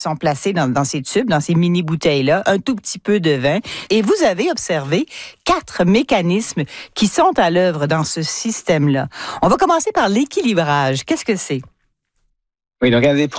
sont placés dans ces tubes, dans ces mini-bouteilles-là, un tout petit peu de vin. Et vous avez observé 4 mécanismes qui sont à l'œuvre dans ce système-là. On va commencer par l'équilibrage. Qu'est-ce que c'est? Oui, donc un des